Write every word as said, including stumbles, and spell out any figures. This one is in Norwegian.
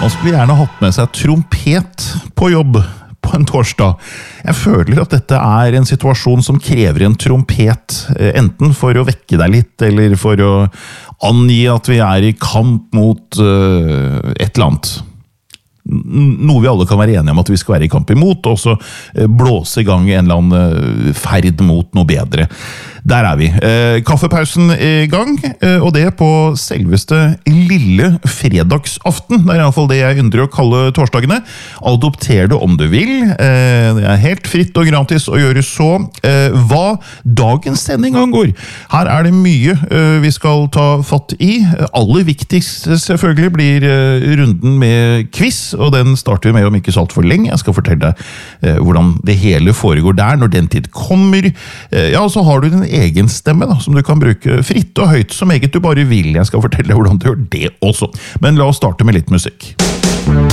Man skulle gjerne hatt med seg trompet på jobb på en torsdag. Jeg føler at dette er en situasjon som krever en trompet, enten for å vekke deg litt, eller for å angi at vi er i kamp mot uh, et eller annet. Noe vi alle kan være enige om at vi skal være i kamp imot, og så blåse i gang en eller annen ferd mot noe bedre. Der er vi. Eh, kaffepausen i gang, eh, og det på selveste lille fredagsaften. Det er i hvert fall det jeg yndrer å kalle torsdagene. Adopter det om du vil. Eh, det er helt fritt og gratis å gjøre så. Eh, hva dagens sending angår. Her er det mye eh, vi skal ta fatt i. Aller viktigst selvfølgelig blir eh, runden med quiz, og den starter vi med om ikke så alt for lenge. Jeg skal fortelle deg eh, hvordan det hele foregår der når den tid kommer. Eh, ja, så har du den egen stemme da, som du kan bruke fritt og høyt som eget du bare vil. Jeg skal fortelle deg hvordan du gjør det også. Men la oss starte med litt musikk.